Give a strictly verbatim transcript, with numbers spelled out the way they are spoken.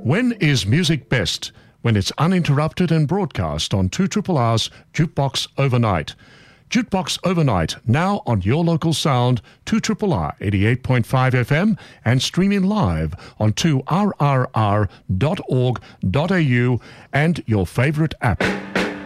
When is music best? When it's uninterrupted and broadcast on two R R R's Jukebox Overnight. Jukebox Overnight, now on your local sound, two R R R eighty-eight point five F M and streaming live on two R R R dot org dot A U and your favourite app.